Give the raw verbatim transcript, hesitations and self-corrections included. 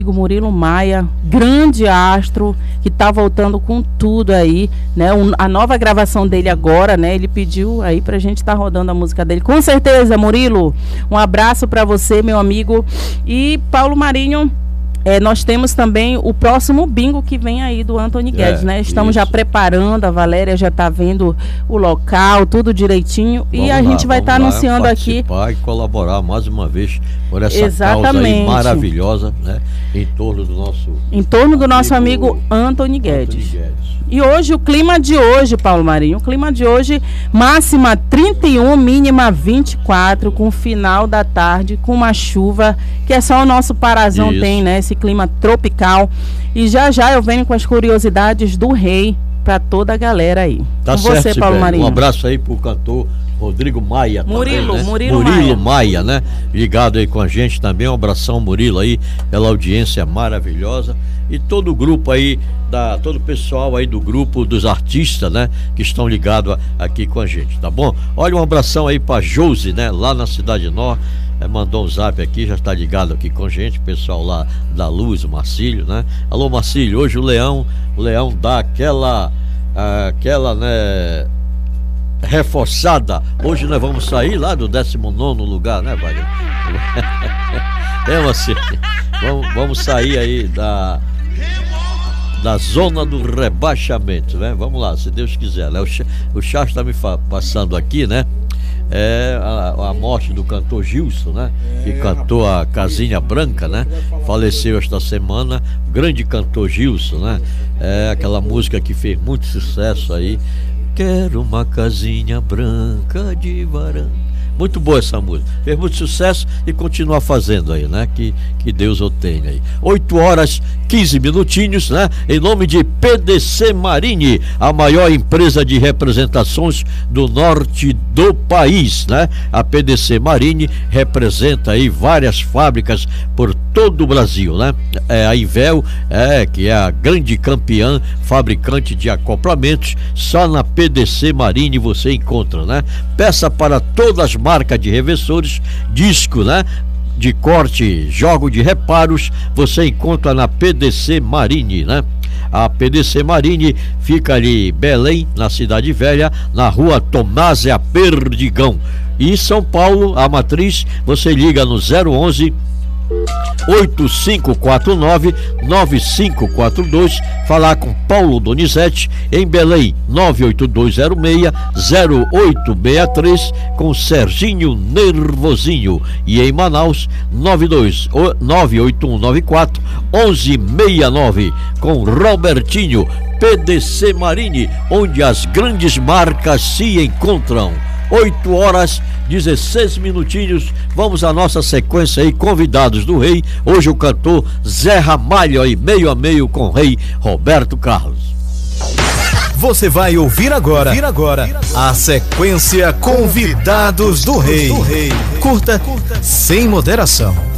Murilo Maia, grande astro, que tá voltando com tudo aí, né? Um, a nova gravação dele agora, né? Ele pediu aí pra gente estar tá rodando a música dele. Com certeza, Murilo. Um abraço pra você, meu amigo. E Paulo Marinho, é, nós temos também o próximo bingo que vem aí do Antony Guedes, é, né? Estamos isso. já preparando, a Valéria já tá vendo o local, tudo direitinho. Vamos e a lá, gente vai estar tá anunciando aqui. E colaborar mais uma vez por essa Exatamente. causa aí maravilhosa, né? Em torno do nosso Em torno do nosso amigo, amigo Antony Guedes. Antony Guedes. E hoje, o clima de hoje, Paulo Marinho, o clima de hoje, máxima trinta e um, mínima vinte e quatro, com final da tarde, com uma chuva, que é só o nosso Parazão Isso. tem, né? Esse clima tropical. E já já eu venho com as curiosidades do rei para toda a galera aí. Tá com certo, você, Paulo Marinho. Um abraço aí pro cantor Rodrigo Maia. Murilo, também, né? Murilo, Murilo Maia. Maia, né? Ligado aí com a gente também. Um abração, Murilo, aí, pela audiência maravilhosa. E todo o grupo aí, da, todo o pessoal aí do grupo dos artistas, né? Que estão ligados aqui com a gente, tá bom? Olha, um abração aí pra Josi, né? Lá na Cidade Nova. É, mandou um zap aqui, já está ligado aqui com a gente, o pessoal lá da Luz, o Marcílio, né? Alô, Marcílio, hoje o Leão, o Leão dá aquela, aquela, né, reforçada. Hoje nós vamos sair lá do décimo nono lugar, né, Wagner? É, Marcílio, vamos, vamos sair aí da, da zona do rebaixamento, né? Vamos lá, se Deus quiser, né? O Charles está me passando aqui, né? É a, a morte do cantor Gilson, né? Que cantou a Casinha Branca, né? Faleceu esta semana, grande cantor Gilson, né? É aquela música que fez muito sucesso aí. Quero uma casinha branca de varanda. Muito boa essa música, fez muito sucesso e continua fazendo aí, né? Que, que Deus o tenha aí. oito horas, quinze minutinhos, né? Em nome de P D C Marine, a maior empresa de representações do norte do país, né? A P D C Marine representa aí várias fábricas por todo o Brasil, né? É, a Invel, é, que é a grande campeã fabricante de acoplamentos, só na P D C Marine você encontra, né? Peça para todas as marcas de reversores, disco, né? De corte, jogo de reparos, você encontra na P D C Marine, né? A P D C Marine fica ali Belém, na Cidade Velha, na rua Tomásia Perdigão. E São Paulo, a matriz, você liga no zero onze oito cinco quatro nove nove cinco quatro dois, falar com Paulo Donizete. Em Belém, nove oito dois zero seis zero oito seis três, com Serginho Nervosinho. E em Manaus, nove oito um nove quatro um um seis nove, com Robertinho. P D C Marine, onde as grandes marcas se encontram. oito horas, dezesseis minutinhos. Vamos à nossa sequência aí, convidados do rei. Hoje o cantor Zé Ramalho aí, meio a meio com o rei Roberto Carlos. Você vai ouvir agora, ouvir agora a sequência Convidados do Rei. Curta sem moderação.